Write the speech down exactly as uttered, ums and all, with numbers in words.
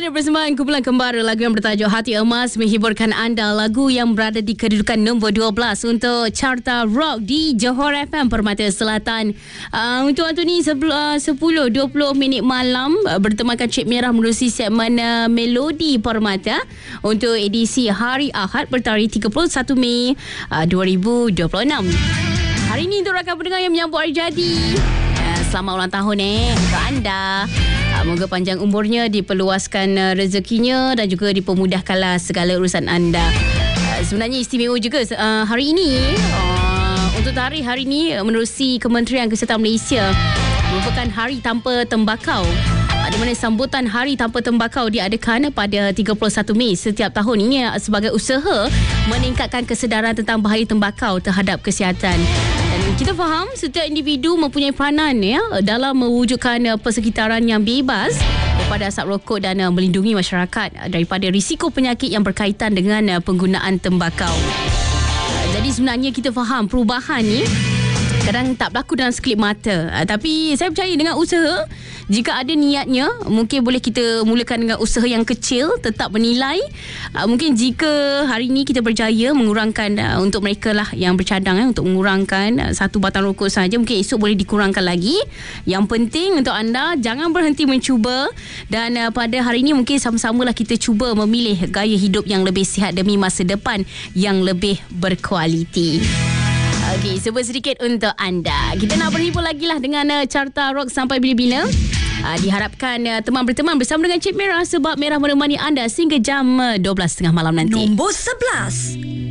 Ada persembahan kumpulan kembara lagu yang bertajuk Hati Emas menghiburkan anda, lagu yang berada di kedudukan nombor dua belas untuk carta rock di Johor F M Permata Selatan. Uh, untuk waktu ni sepuluh dua puluh minit malam uh, bertemakan Cik Merah menerusi segmen uh, Melodi Permata untuk edisi hari Ahad bertarikh tiga puluh satu Mei uh, dua ribu dua puluh enam. Hari ini untuk rakan pendengar yang menyambut hari jadi, uh, selamat ulang tahun eh untuk anda. Moga panjang umurnya, diperluaskan uh, rezekinya dan juga dipermudahkanlah segala urusan anda. Uh, sebenarnya istimewa juga uh, hari ini. Uh, untuk tarikh hari ini uh, menerusi Kementerian Kesihatan Malaysia merupakan Hari Tanpa Tembakau. Uh, di mana sambutan Hari Tanpa Tembakau diadakan pada tiga puluh satu Mei setiap tahun. Ini uh, sebagai usaha meningkatkan kesedaran tentang bahaya tembakau terhadap kesihatan. Dan kita faham setiap individu mempunyai peranan ya dalam mewujudkan persekitaran yang bebas daripada asap rokok dan melindungi masyarakat daripada risiko penyakit yang berkaitan dengan penggunaan tembakau. Jadi sebenarnya kita faham perubahan ni kadang tak berlaku dalam sekelip mata. Tapi saya percaya dengan usaha, jika ada niatnya, mungkin boleh kita mulakan dengan usaha yang kecil, tetap bernilai. Mungkin jika hari ini kita berjaya mengurangkan untuk mereka lah yang bercadang, untuk mengurangkan satu batang rokok saja, mungkin esok boleh dikurangkan lagi. Yang penting untuk anda, jangan berhenti mencuba. Dan pada hari ini mungkin sama-samalah kita cuba memilih gaya hidup yang lebih sihat demi masa depan yang lebih berkualiti. Okey, sebut sedikit untuk anda. Kita nak berhibur lagi lah dengan uh, carta rock sampai bila-bila. Uh, diharapkan uh, teman berteman bersama dengan Cik Merah sebab Merah menemani anda sehingga jam uh, dua belas tiga puluh malam nanti. Nombor sebelas.